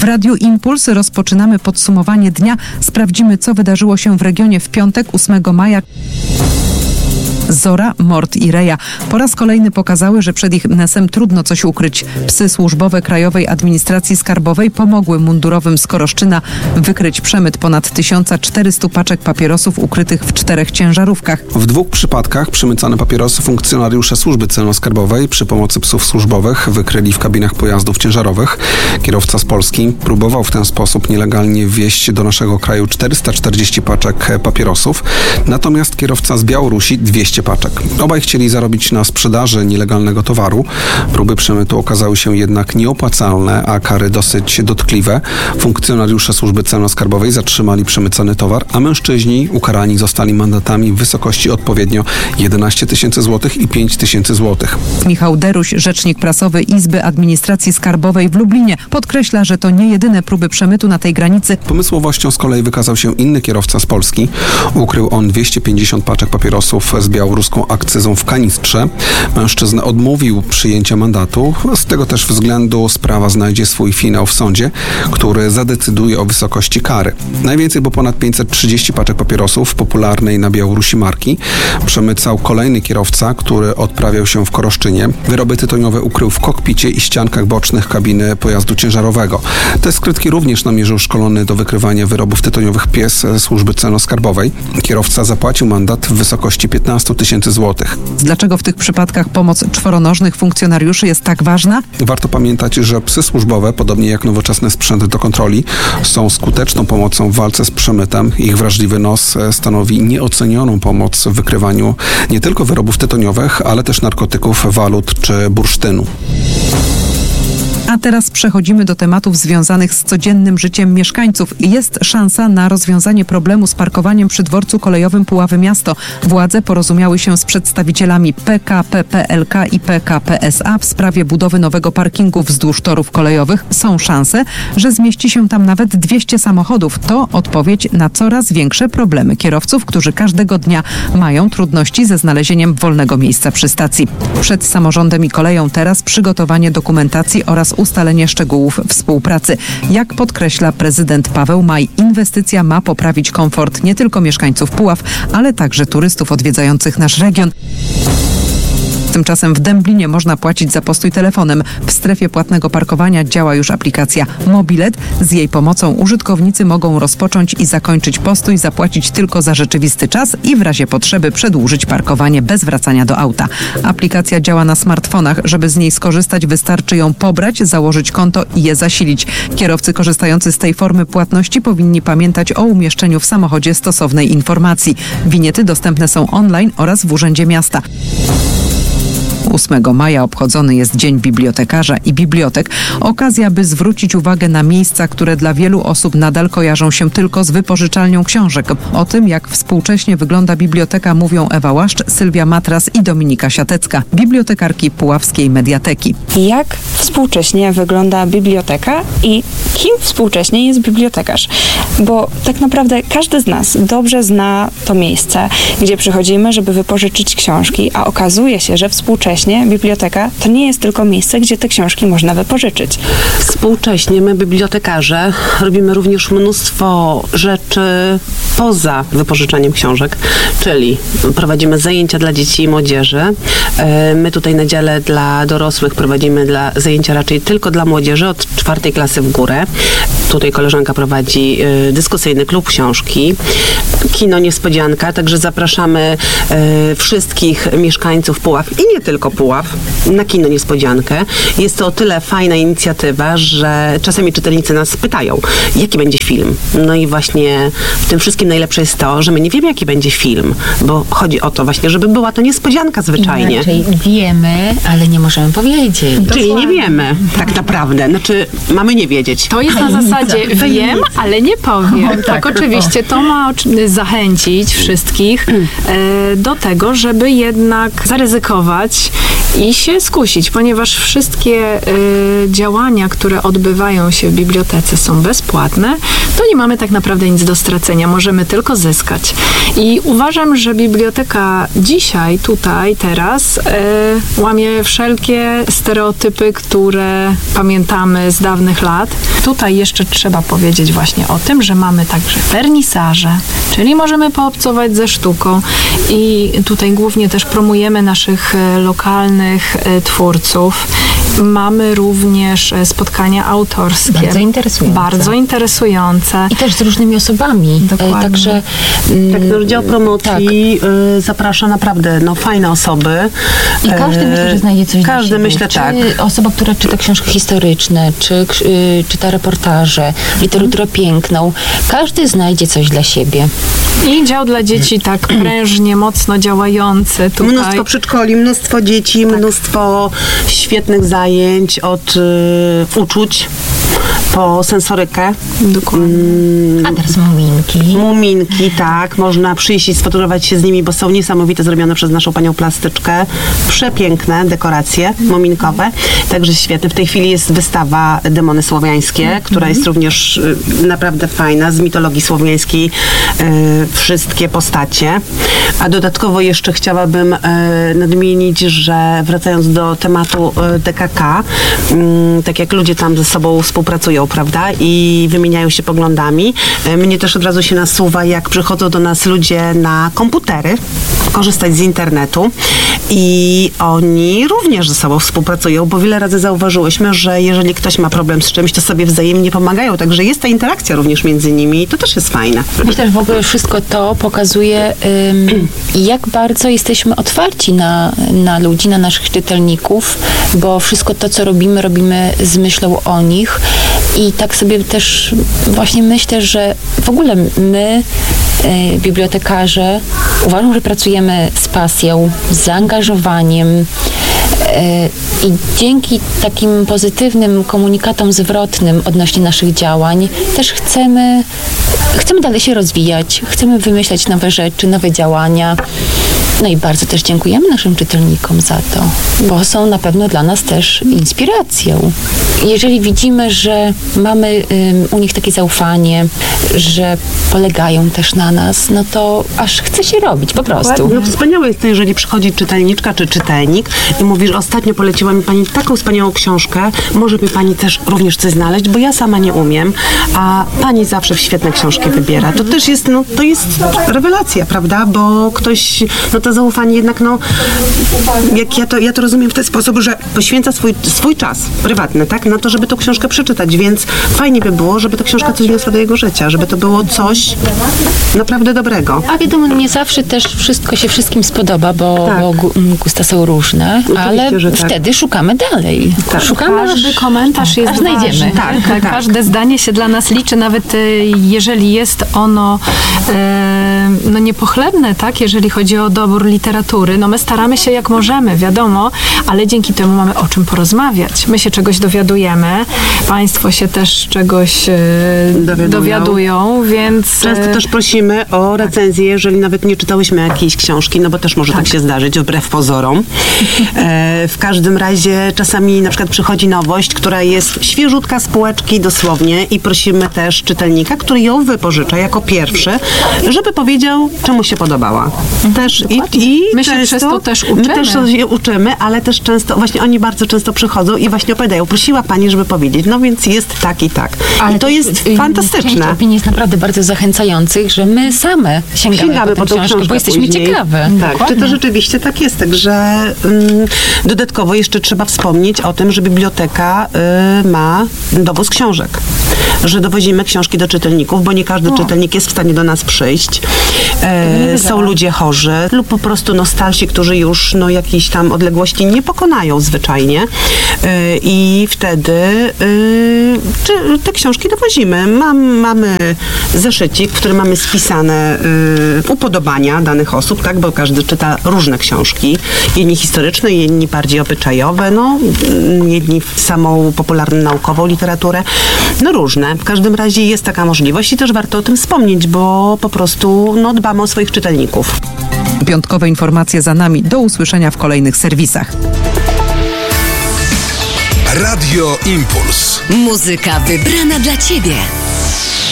W Radiu Impuls rozpoczynamy podsumowanie dnia. Sprawdzimy, co wydarzyło się w regionie w piątek, 8 maja. Zora, Mord i Reja po raz kolejny pokazały, że przed ich nesem trudno coś ukryć. Psy służbowe Krajowej Administracji Skarbowej pomogły mundurowym z Koroszczyna wykryć przemyt ponad 1400 paczek papierosów ukrytych w 4 ciężarówkach. W 2 przypadkach przemycane papierosy funkcjonariusze Służby Celno-Skarbowej przy pomocy psów służbowych wykryli w kabinach pojazdów ciężarowych. Kierowca z Polski próbował w ten sposób nielegalnie wwieźć do naszego kraju 440 paczek papierosów, natomiast kierowca z Białorusi 200 paczek. Obaj chcieli zarobić na sprzedaży nielegalnego towaru. Próby przemytu okazały się jednak nieopłacalne, a kary dosyć dotkliwe. Funkcjonariusze Służby Celno-Skarbowej zatrzymali przemycony towar, a mężczyźni ukarani zostali mandatami w wysokości odpowiednio 11 000 złotych i 5 000 złotych. Michał Deruś, rzecznik prasowy Izby Administracji Skarbowej w Lublinie, podkreśla, że to nie jedyne próby przemytu na tej granicy. Pomysłowością z kolei wykazał się inny kierowca z Polski. Ukrył on 250 paczek papierosów z białoruską akcyzą w kanistrze. Mężczyzna odmówił przyjęcia mandatu. Z tego też względu sprawa znajdzie swój finał w sądzie, który zadecyduje o wysokości kary. Najwięcej, bo ponad 530 paczek papierosów popularnej na Białorusi marki przemycał kolejny kierowca, który odprawiał się w Koroszczynie. Wyroby tytoniowe ukrył w kokpicie i ściankach bocznych kabiny pojazdu ciężarowego. Te skrytki również namierzył szkolony do wykrywania wyrobów tytoniowych pies Służby Celno-Skarbowej. Kierowca zapłacił mandat w wysokości 15 000 złotych. Dlaczego w tych przypadkach pomoc czworonożnych funkcjonariuszy jest tak ważna? Warto pamiętać, że psy służbowe, podobnie jak nowoczesny sprzęt do kontroli, są skuteczną pomocą w walce z przemytem. Ich wrażliwy nos stanowi nieocenioną pomoc w wykrywaniu nie tylko wyrobów tytoniowych, ale też narkotyków, walut czy bursztynu. A teraz przechodzimy do tematów związanych z codziennym życiem mieszkańców. Jest szansa na rozwiązanie problemu z parkowaniem przy dworcu kolejowym Puławy-Miasto. Władze porozumiały się z przedstawicielami PKP PLK i PKP SA w sprawie budowy nowego parkingu wzdłuż torów kolejowych. Są szanse, że zmieści się tam nawet 200 samochodów. To odpowiedź na coraz większe problemy kierowców, którzy każdego dnia mają trudności ze znalezieniem wolnego miejsca przy stacji. Przed samorządem i koleją teraz przygotowanie dokumentacji oraz ustalenie szczegółów współpracy. Jak podkreśla prezydent Paweł Maj, inwestycja ma poprawić komfort nie tylko mieszkańców Puław, ale także turystów odwiedzających nasz region. Tymczasem w Dęblinie można płacić za postój telefonem. W strefie płatnego parkowania działa już aplikacja Mobilet. Z jej pomocą użytkownicy mogą rozpocząć i zakończyć postój, zapłacić tylko za rzeczywisty czas i w razie potrzeby przedłużyć parkowanie bez wracania do auta. Aplikacja działa na smartfonach. Żeby z niej skorzystać, wystarczy ją pobrać, założyć konto i je zasilić. Kierowcy korzystający z tej formy płatności powinni pamiętać o umieszczeniu w samochodzie stosownej informacji. Winiety dostępne są online oraz w Urzędzie Miasta. 8 maja obchodzony jest Dzień Bibliotekarza i Bibliotek. Okazja, by zwrócić uwagę na miejsca, które dla wielu osób nadal kojarzą się tylko z wypożyczalnią książek. O tym, jak współcześnie wygląda biblioteka, mówią Ewa Łaszcz, Sylwia Matras i Dominika Siatecka, bibliotekarki Puławskiej Mediateki. Jak współcześnie wygląda biblioteka i kim współcześnie jest bibliotekarz? Bo tak naprawdę każdy z nas dobrze zna to miejsce, gdzie przychodzimy, żeby wypożyczyć książki, a okazuje się, że współcześnie biblioteka to nie jest tylko miejsce, gdzie te książki można wypożyczyć. Współcześnie my, bibliotekarze, robimy również mnóstwo rzeczy poza wypożyczaniem książek, czyli prowadzimy zajęcia dla dzieci i młodzieży. My tutaj na dziale dla dorosłych prowadzimy zajęcia raczej tylko dla młodzieży od 4 klasy w górę. Tutaj koleżanka prowadzi dyskusyjny klub książki, kino Niespodzianka, także zapraszamy wszystkich mieszkańców Puław i nie tylko Puław na kino Niespodziankę. Jest to o tyle fajna inicjatywa, że czasami czytelnicy nas pytają, jaki będzie film. No i właśnie w tym wszystkim najlepsze jest to, że my nie wiemy, jaki będzie film, bo chodzi o to właśnie, żeby była to niespodzianka zwyczajnie. Inaczej wiemy, ale nie możemy powiedzieć. Czyli nie wiemy tak naprawdę. Znaczy, mamy nie wiedzieć. To jest na zasadzie wiem, ale nie powiem. Tak, oczywiście. To ma zachęcić wszystkich do tego, żeby jednak zaryzykować i się skusić, ponieważ wszystkie działania, które odbywają się w bibliotece są bezpłatne, to nie mamy tak naprawdę nic do stracenia, możemy tylko zyskać. I uważam, że biblioteka dzisiaj, tutaj, teraz łamie wszelkie stereotypy, które pamiętamy z dawnych lat. Tutaj jeszcze trzeba powiedzieć właśnie o tym, że mamy także wernisaże, czyli możemy poobcować ze sztuką i tutaj głównie też promujemy naszych lokalnych twórców. Mamy również spotkania autorskie. Bardzo interesujące. I też z różnymi osobami. Dokładnie. Także Tak, dział promocji zaprasza naprawdę fajne osoby. i każdy myślę, że znajdzie coś Każdy dla siebie. myślę, Czy tak. osoba, która czyta książki historyczne, czy czyta reportaże, literaturę piękną, każdy znajdzie coś dla siebie. I dział dla dzieci tak prężnie, mocno działający tutaj. Mnóstwo przedszkoli, mnóstwo dzieci, mnóstwo świetnych zajęć od uczuć po sensorykę. Dokładnie. A teraz muminki. Muminki, tak. Można przyjść i sfotografować się z nimi, bo są niesamowite, zrobione przez naszą panią plastyczkę. Przepiękne dekoracje muminkowe. Także świetne. W tej chwili jest wystawa Demony Słowiańskie, która jest również naprawdę fajna. Z mitologii słowiańskiej wszystkie postacie. A dodatkowo jeszcze chciałabym nadmienić, że wracając do tematu DKK, tak jak ludzie tam ze sobą współpracują, prawda, i wymieniają się poglądami, mnie też od razu się nasuwa, jak przychodzą do nas ludzie na komputery, korzystać z internetu i oni również ze sobą współpracują, bo wiele razy zauważyłyśmy, że jeżeli ktoś ma problem z czymś, to sobie wzajemnie pomagają, także jest ta interakcja również między nimi i to też jest fajne. Myślę, że w ogóle wszystko to pokazuje, jak bardzo jesteśmy otwarci na ludzi, na naszych czytelników, bo wszystko to, co robimy z myślą o nich. I tak sobie też właśnie myślę, że w ogóle my, bibliotekarze, uważam, że pracujemy z pasją, z zaangażowaniem i dzięki takim pozytywnym komunikatom zwrotnym odnośnie naszych działań też chcemy dalej się rozwijać, chcemy wymyślać nowe rzeczy, nowe działania. No i bardzo też dziękujemy naszym czytelnikom za to, bo są na pewno dla nas też inspiracją. Jeżeli widzimy, że mamy u nich takie zaufanie, że polegają też na nas, no to aż chce się robić po prostu. No wspaniałe jest to, jeżeli przychodzi czytelniczka czy czytelnik i mówi, że ostatnio poleciła mi pani taką wspaniałą książkę, może mi pani też również coś znaleźć, bo ja sama nie umiem, a pani zawsze świetne książki wybiera. To też jest, to jest rewelacja, prawda, bo ktoś, to zaufanie jednak, jak ja to rozumiem w ten sposób, że poświęca swój czas prywatny, tak, na to, żeby tą książkę przeczytać, więc fajnie by było, żeby ta książka coś wniosła do jego życia, żeby to było coś naprawdę dobrego. A wiadomo, nie zawsze też wszystko się wszystkim spodoba, bo gusta są różne, ale że tak. wtedy szukamy dalej. Tak. Szukamy, Każdy komentarz jest aż znajdziemy. ważny. Każde zdanie się dla nas liczy, nawet jeżeli jest ono niepochlebne, tak, jeżeli chodzi o dobór literatury. My staramy się jak możemy, wiadomo, ale dzięki temu mamy o czym porozmawiać. My się czegoś dowiadujemy, państwo się też czegoś dowiadują, więc... Często też prosimy o recenzję, jeżeli nawet nie czytałyśmy jakiejś książki, bo też może tak się zdarzyć, wbrew pozorom. W każdym razie czasami na przykład przychodzi nowość, która jest świeżutka z półeczki dosłownie i prosimy też czytelnika, który ją wypożycza jako pierwszy, żeby powiedział, czemu się podobała. Też i my się przez to też uczymy. My też się uczymy, ale też często, właśnie oni bardzo często przychodzą i właśnie opowiadają, prosiła pani, żeby powiedzieć, więc jest tak i tak. Ale i to jest fantastyczne. Część opinii jest naprawdę bardzo zachęcających, że my same sięgamy po tą książkę, bo jesteśmy ciekawe. Tak, Dokładnie. czy to rzeczywiście tak jest. Także dodatkowo jeszcze trzeba wspomnieć o tym, że biblioteka ma dowóz książek. Że dowozimy książki do czytelników, bo nie każdy czytelnik jest w stanie do nas przyjść. Są ludzie chorzy lub po prostu starsi, którzy już jakiejś tam odległości nie pokonają zwyczajnie. I wtedy te książki dowozimy. Mamy zeszycik, w którym mamy spisane upodobania danych osób, tak, bo każdy czyta różne książki. Jedni historyczne, jedni bardziej obyczajowe, jedni samą popularną naukową literaturę. Różne. W każdym razie jest taka możliwość i też warto o tym wspomnieć, bo po prostu dbamy o swoich czytelników. Piątkowe informacje za nami. Do usłyszenia w kolejnych serwisach. Radio Impuls. Muzyka wybrana dla Ciebie.